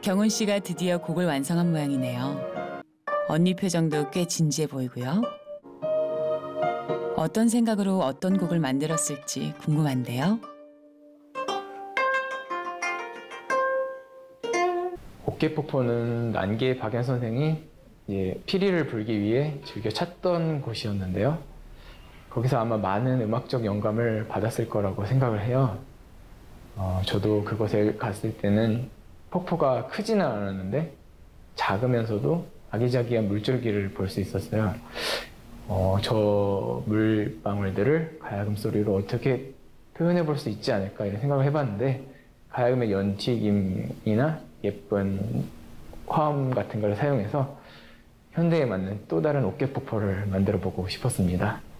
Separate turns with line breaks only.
경훈 씨가 드디어 곡을 완성한 모양이네요. 언니 표정도 꽤 진지해 보이고요. 어떤 생각으로 어떤 곡을 만들었을지 궁금한데요.
옥계폭포는 난기의 박연 선생이 피리를 불기 위해 즐겨 찾던 곳이었는데요. 거기서 아마 많은 음악적 영감을 받았을 거라고 생각을 해요. 저도 그곳에 갔을 때는 폭포가 크지는 않았는데 작으면서도 아기자기한 물줄기를 볼 수 있었어요. 저 물방울들을 가야금 소리로 어떻게 표현해 볼 수 있지 않을까 이런 생각을 해봤는데 가야금의 연튀김이나 예쁜 화음 같은 걸 사용해서 현대에 맞는 또 다른 옥계폭포를 만들어 보고 싶었습니다.